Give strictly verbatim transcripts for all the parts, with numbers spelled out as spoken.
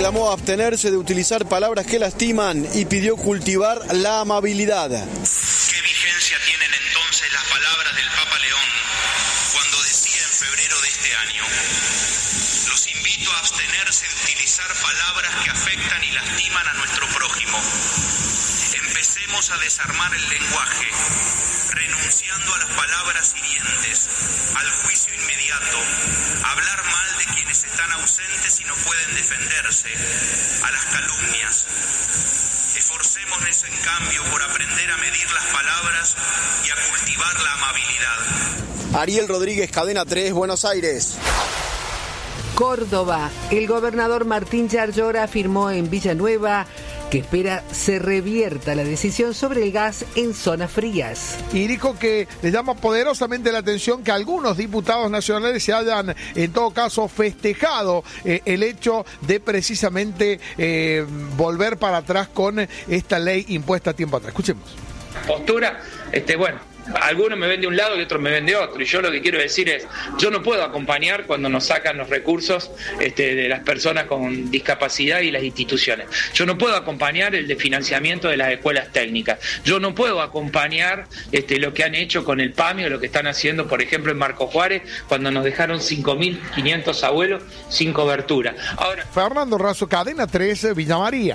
reclamó abstenerse de utilizar palabras que lastiman y pidió cultivar la amabilidad. ¿Qué vigencia tienen entonces las palabras del Papa León cuando decía en febrero de este año: los invito a abstenerse de utilizar palabras que afectan y lastiman a nuestro prójimo? Empecemos a desarmar el lenguaje, renunciando a las palabras hirientes, al juicio inmediato, a hablar mal de quienes están ausentes y no pueden defenderse, a las calumnias. Esforcémonos en cambio por aprender a medir las palabras y a cultivar la amabilidad. Ariel Rodríguez, Cadena tres, Buenos Aires. Córdoba. El gobernador Martín Yarlora afirmó en Villanueva que espera se revierta la decisión sobre el gas en zonas frías. Y dijo que le llama poderosamente la atención que algunos diputados nacionales se hayan, en todo caso, festejado eh, el hecho de precisamente eh, volver para atrás con esta ley impuesta a tiempo atrás. Escuchemos. Postura, este, bueno, algunos me ven de un lado y otros me ven de otro, y yo lo que quiero decir es, yo no puedo acompañar cuando nos sacan los recursos este, de las personas con discapacidad y las instituciones. Yo no puedo acompañar el de financiamiento de las escuelas técnicas. Yo no puedo acompañar este, lo que han hecho con el PAMI o lo que están haciendo, por ejemplo, en Marco Juárez, cuando nos dejaron cinco mil quinientos abuelos sin cobertura. Ahora, Fernando Razo, Cadena tres, Villa María.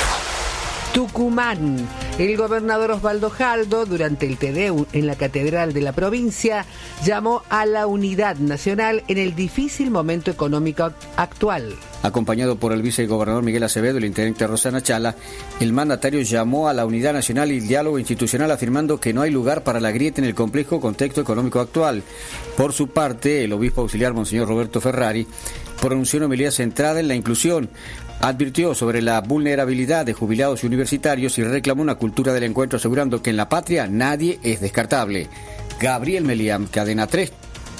Tucumán. El gobernador Osvaldo Jaldo, durante el Te Deum en la Catedral de la provincia, llamó a la unidad nacional en el difícil momento económico actual. Acompañado por el vicegobernador Miguel Acevedo y la intendente Rosana Chala, el mandatario llamó a la unidad nacional y el diálogo institucional, afirmando que no hay lugar para la grieta en el complejo contexto económico actual. Por su parte, el obispo auxiliar Monseñor Roberto Ferrari pronunció una homilía centrada en la inclusión. Advirtió sobre la vulnerabilidad de jubilados y universitarios y reclamó una cultura del encuentro, asegurando que en la patria nadie es descartable. Gabriel Meliam, Cadena tres.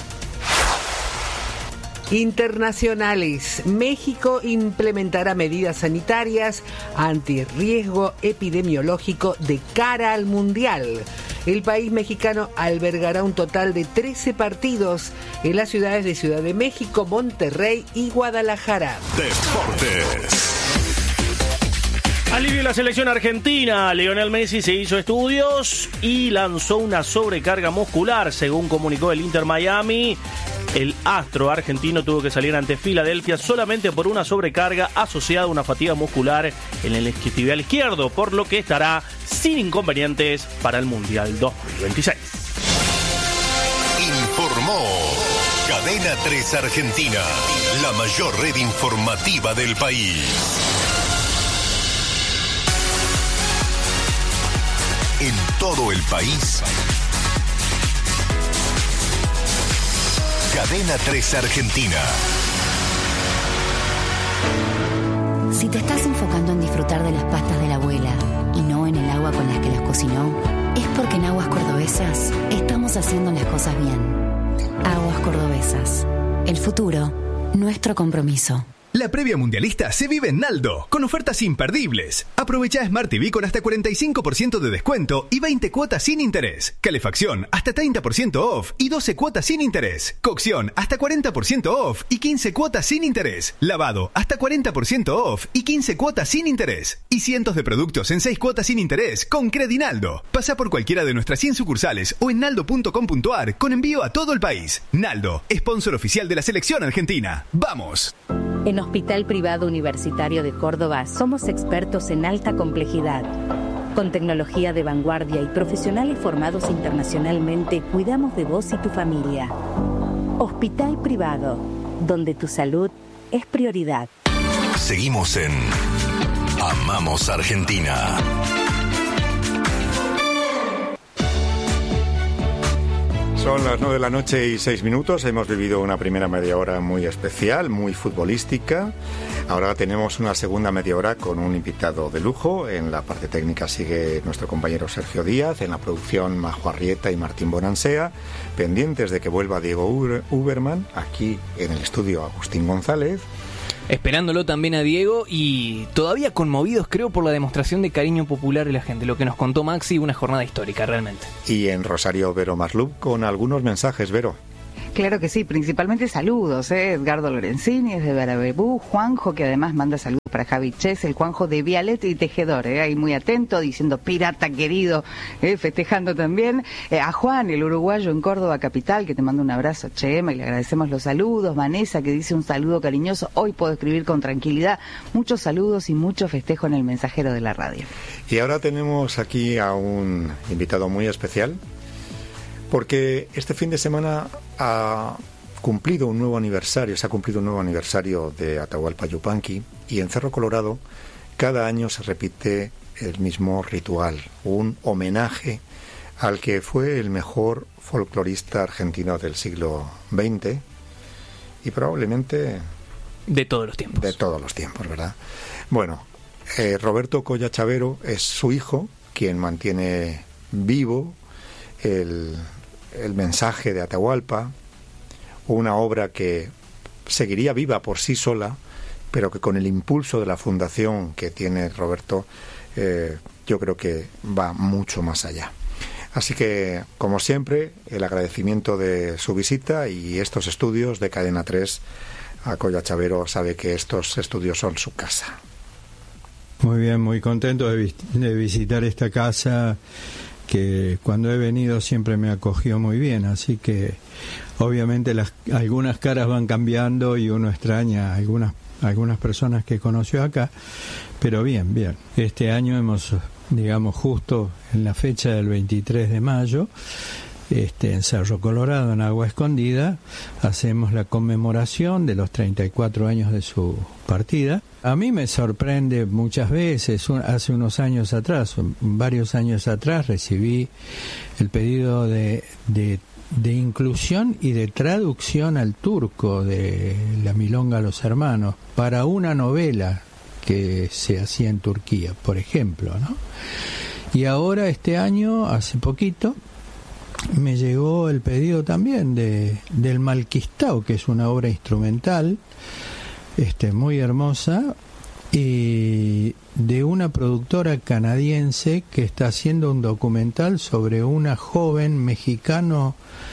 Internacionales. México implementará medidas sanitarias ante riesgo epidemiológico de cara al Mundial. El país mexicano albergará un total de trece partidos en las ciudades de Ciudad de México, Monterrey y Guadalajara. Deportes. Alivio la selección argentina. Lionel Messi se hizo estudios y lanzó una sobrecarga muscular, según comunicó el Inter Miami. El astro argentino tuvo que salir ante Filadelfia solamente por una sobrecarga asociada a una fatiga muscular en el isquiotibial izquierdo, por lo que estará sin inconvenientes para el Mundial dos mil veintiséis. Informó Cadena tres Argentina, la mayor red informativa del país. En todo el país, Cadena tres Argentina. Si te estás enfocando en disfrutar de las pastas de la abuela y no en el agua con las que las cocinó, es porque en Aguas Cordobesas estamos haciendo las cosas bien. Aguas Cordobesas. El futuro, nuestro compromiso. La previa mundialista se vive en Naldo, con ofertas imperdibles. Aprovecha Smart T V con hasta cuarenta y cinco por ciento de descuento y veinte cuotas sin interés. Calefacción hasta treinta por ciento off y doce cuotas sin interés. Cocción hasta cuarenta por ciento off y quince cuotas sin interés. Lavado hasta cuarenta por ciento off y quince cuotas sin interés. Y cientos de productos en seis cuotas sin interés con Credinaldo. Pasa por cualquiera de nuestras cien sucursales o en naldo punto com punto a r con envío a todo el país. Naldo, sponsor oficial de la selección argentina. ¡Vamos! En Hospital Privado Universitario de Córdoba somos expertos en alta complejidad. Con tecnología de vanguardia y profesionales formados internacionalmente, cuidamos de vos y tu familia. Hospital Privado, donde tu salud es prioridad. Seguimos en Amamos Argentina. Son las nueve de la noche y seis minutos. Hemos vivido una primera media hora muy especial, muy futbolística. Ahora tenemos una segunda media hora con un invitado de lujo. En la parte técnica sigue nuestro compañero Sergio Díaz. En la producción, Majo Arrieta y Martín Bonansea. Pendientes de que vuelva Diego Uberman. Aquí en el estudio, Agustín González. Esperándolo también a Diego y todavía conmovidos, creo, por la demostración de cariño popular de la gente. Lo que nos contó Maxi, una jornada histórica realmente. Y en Rosario, Vero Maslup con algunos mensajes, Vero. Claro que sí, principalmente saludos, ¿eh? Edgardo Lorenzini es de Barabebú, Juanjo, que además manda saludos para Javi Ches, el Juanjo de Vialet y Tejedor, ¿eh? Ahí muy atento, diciendo pirata querido, ¿eh? Festejando también. Eh, a Juan, el uruguayo en Córdoba Capital, que te manda un abrazo, Chema, y le agradecemos los saludos. Vanessa, que dice un saludo cariñoso, hoy puedo escribir con tranquilidad. Muchos saludos y mucho festejo en el mensajero de la radio. Y ahora tenemos aquí a un invitado muy especial, porque este fin de semana ha cumplido un nuevo aniversario, se ha cumplido un nuevo aniversario de Atahualpa Yupanqui, y en Cerro Colorado cada año se repite el mismo ritual, un homenaje al que fue el mejor folclorista argentino del siglo veinte y probablemente de todos los tiempos. De todos los tiempos, ¿verdad? Bueno, eh, Roberto Colla Chavero es su hijo quien mantiene vivo el el mensaje de Atahualpa, una obra que seguiría viva por sí sola, pero que con el impulso de la fundación que tiene Roberto, eh, yo creo que va mucho más allá. Así que, como siempre, el agradecimiento de su visita y estos estudios de Cadena tres. A Colla Chavero sabe que estos estudios son su casa. Muy bien, muy contento de, vis- de visitar esta casa, que cuando he venido siempre me acogió muy bien, así que obviamente las algunas caras van cambiando y uno extraña a algunas algunas personas que conoció acá, pero bien, bien. Este año hemos, digamos, justo en la fecha del veintitrés de mayo, este, en Cerro Colorado, en Agua Escondida, hacemos la conmemoración de los treinta y cuatro años de su partida. A mí me sorprende muchas veces. Hace unos años atrás, varios años atrás, recibí el pedido de, de, de inclusión y de traducción al turco de La Milonga a los Hermanos para una novela que se hacía en Turquía, por ejemplo, ¿no? Y ahora, este año, hace poquito, me llegó el pedido también de del Malquistao, que es una obra instrumental este muy hermosa, y de una productora canadiense que está haciendo un documental sobre una joven mexicano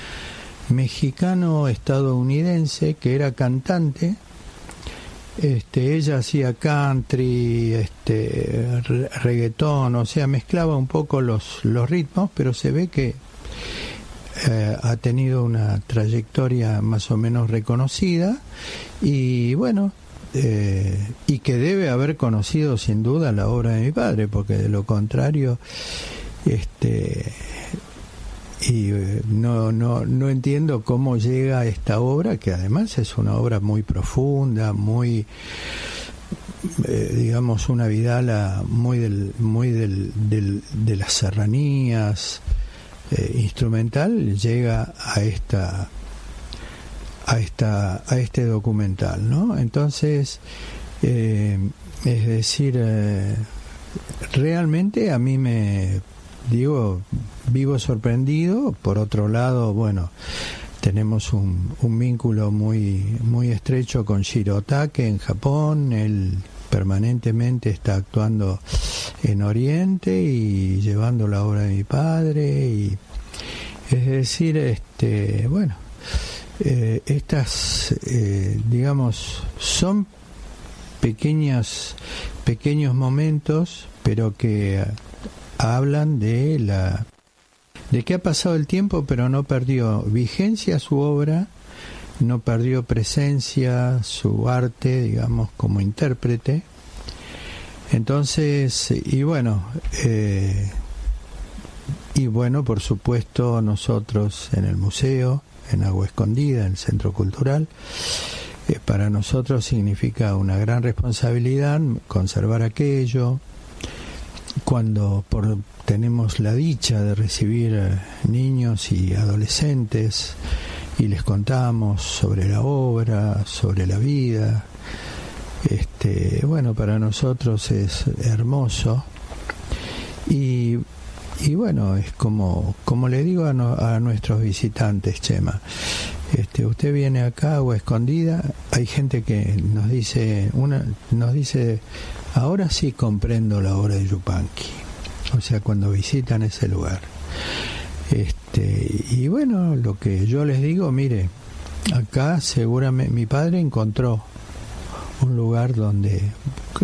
mexicano estadounidense que era cantante. Este, ella hacía country, este, reggaetón, o sea, mezclaba un poco los los ritmos, pero se ve que eh, ha tenido una trayectoria más o menos reconocida y bueno, eh, y que debe haber conocido sin duda la obra de mi padre, porque de lo contrario, este, y eh, no no no entiendo cómo llega a esta obra, que además es una obra muy profunda, muy eh, digamos una vidala muy del muy del, del de las serranías, eh, instrumental, llega a esta a esta a este documental, ¿no? Entonces, eh, es decir, eh, realmente a mí me digo, vivo sorprendido. Por otro lado, bueno, tenemos un, un vínculo muy muy estrecho con Shiro Take en Japón. Él permanentemente está actuando en Oriente y llevando la obra de mi padre, y es decir, este bueno, eh, estas eh, digamos son pequeñas pequeños momentos, pero que hablan de la de que ha pasado el tiempo, pero no perdió vigencia su obra, no perdió presencia su arte, digamos, como intérprete. Entonces, y bueno, eh, y bueno, por supuesto, nosotros en el museo, en Agua Escondida, en el Centro Cultural, eh, para nosotros significa una gran responsabilidad conservar aquello. Cuando por, tenemos la dicha de recibir eh, niños y adolescentes y les contamos sobre la obra, sobre la vida, este, bueno, para nosotros es hermoso. Y, y bueno, es como como le digo a, no, a nuestros visitantes, Chema, este, usted viene acá a Agua Escondida, hay gente que nos dice, una nos dice, ahora sí comprendo la obra de Yupanqui, o sea, cuando visitan ese lugar. Este, y bueno, lo que yo les digo, mire, Acá seguramente mi padre encontró un lugar donde